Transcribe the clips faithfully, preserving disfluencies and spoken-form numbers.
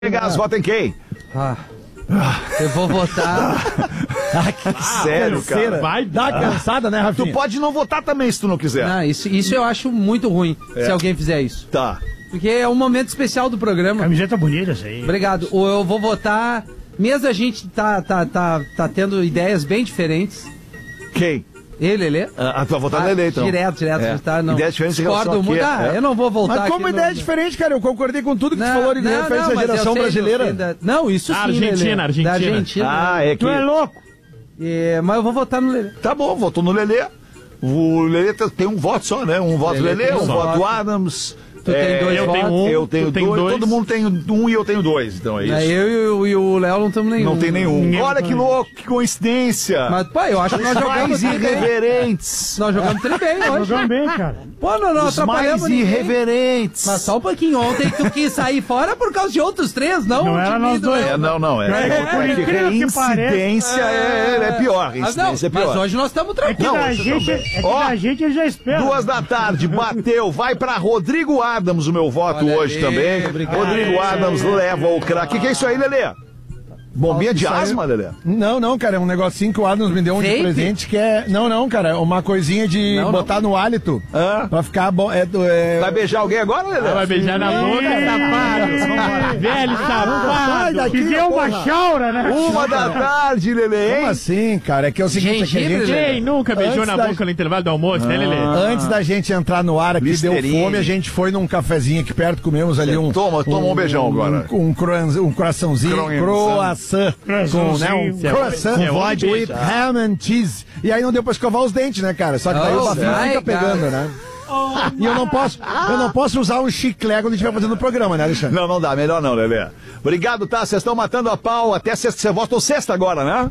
Gás, vota em quem? Ah, eu vou votar. Ah, que sério, cara. Vai dar cansada, né, Rafinha? Tu pode não votar também se tu não quiser. Não, isso, isso eu acho muito ruim, É. se alguém fizer isso. Tá. Porque é um momento especial do programa. Camiseta bonita essa aí. Obrigado. Ou eu vou votar, mesmo a gente tá, tá, tá, tá tendo ideias bem diferentes. Quem? Ele, ele. Ah, tu vai votar no Lelê, então. Direto, direto. É. Tá, não. Ideias diferentes em relação Discordo a quê? muito. Ah, É. eu não vou voltar Mas como aqui ideia no... diferente, cara, eu concordei com tudo que Não, tu falou de não, referência não, à mas eu geração sei, brasileira. no fim da- Não, isso sim, Argentina, Lelê. Argentina. Da Argentina. Ah, é que... Tu é louco. É, mas eu vou votar no Lelê. Tá bom, votou no Lelê. O Lelê tem um voto só, né? Um voto do Lelê Lelê, tem um um voto voto. do Adams. Tu tem dois eu tenho votos. um, Eu tenho tu tem dois, dois. todo mundo tem um e eu tenho dois, então é isso. É, eu e o- e o Léo não temos nenhum. Não tem nenhum. Ninguém Olha tem que nenhum. louco, que coincidência. Mas, pô, eu acho que nós Os jogamos mais tri bem. irreverentes. Nós jogamos tri bem hoje. Jogamos bem, cara. Pô, não, não Os atrapalhamos mais ninguém. irreverentes. Mas só um pouquinho. Ontem tu quis sair fora por causa de outros três, não? Não o era time nós do dois. Léo. É, não, não, é. É, é, por que incrível que reincidência é, é pior. Mas, não, Reincidência é pior. mas hoje nós estamos É que tranquilos. da Não, gente, é que Ó, da gente ele já espera. Duas da tarde, bateu, vai pra Rodrigo Adams o meu voto Olha hoje aí, também. obrigado. Rodrigo Adams leva o craque. O que, que é isso aí, Lelê? Bombinha de Isso aí- asma, Lelê? Não, não, cara, é um negocinho que o Adams me deu um de Vape? presente que é... Não, não, cara, uma coisinha de Não, não. botar no hálito. Hã? Pra ficar bom. É, do- é... Vai beijar alguém agora, Lelê? Vai beijar na boca, safado. Velho Sai safado. daqui, Que deu uma porra. chaura, né? Uma da tarde, Lelê, Como hein? assim, cara? É que é o seguinte, é que a Gengibre, gente... Lelê? Quem nunca beijou Antes na da- boca no intervalo do almoço, né, Lelê? Antes da gente entrar no ar aqui, deu Listerine. fome, a gente foi num cafezinho aqui perto, comemos ali um... Toma, toma um beijão agora. Um, um, croan- um croissantzinho, Croissant. croissant, com, né, um Croissantzinho. croissant É, é onde with beija. ham and cheese. E aí não deu pra escovar os dentes, né, cara? Só que daí Oh, o bafinho my fica God. pegando, né? E eu não posso, eu não posso usar um chiclete quando a gente vai fazendo o programa, né, Alexandre? Não, não dá, melhor não, Lelê. Obrigado, tá? Vocês estão matando a pau até sexta. Você votam sexta agora, né?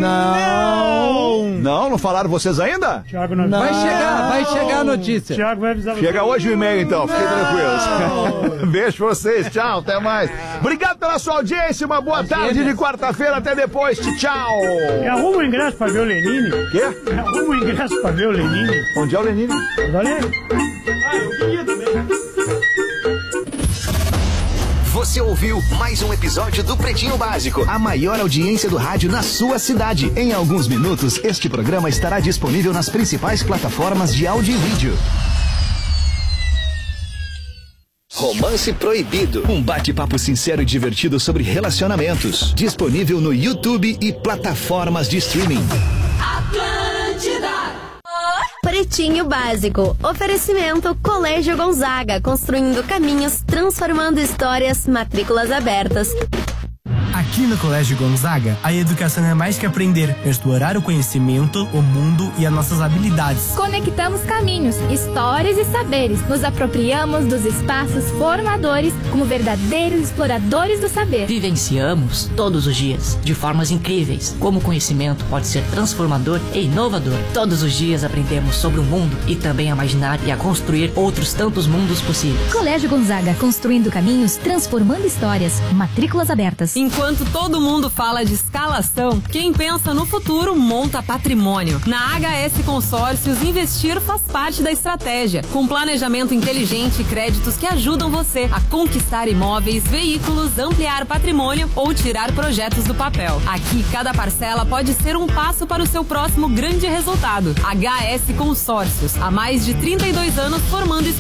Não. Não, não falaram vocês ainda? Thiago não... Vai chegar, vai chegar a notícia. Thiago vai avisar Chega você. hoje o e-mail, então. Fiquem tranquilos. Beijo pra vocês. Tchau, até mais. Obrigado pela sua audiência. Uma boa tarde de quarta-feira. Até depois. Tchau. E arruma o ingresso pra ver o Lenine. Quê? Arruma o ingresso pra ver o Lenine. Onde é o Lenine? Olha aí. Você ouviu mais um episódio do Pretinho Básico, a maior audiência do rádio na sua cidade. Em alguns minutos, este programa estará disponível nas principais plataformas de áudio e vídeo. Romance Proibido, um bate-papo sincero e divertido sobre relacionamentos. Disponível no YouTube e plataformas de streaming. Pretinho Básico. Oferecimento Colégio Gonzaga, construindo caminhos, transformando histórias, matrículas abertas. Aqui no Colégio Gonzaga, a educação é mais que aprender, é explorar o conhecimento, o mundo e as nossas habilidades. Conectamos caminhos, histórias e saberes. Nos apropriamos dos espaços formadores como verdadeiros exploradores do saber. Vivenciamos todos os dias, de formas incríveis, como o conhecimento pode ser transformador e inovador. Todos os dias aprendemos sobre o mundo e também a imaginar e a construir outros tantos mundos possíveis. Colégio Gonzaga, construindo caminhos, transformando histórias. Matrículas abertas. Enquanto todo mundo fala de escalação, quem pensa no futuro monta patrimônio. Na H S Consórcios, investir faz parte da estratégia. Com planejamento inteligente e créditos que ajudam você a conquistar imóveis, veículos, ampliar patrimônio ou tirar projetos do papel. Aqui, cada parcela pode ser um passo para o seu próximo grande resultado. H S Consórcios, há mais de trinta e dois anos formando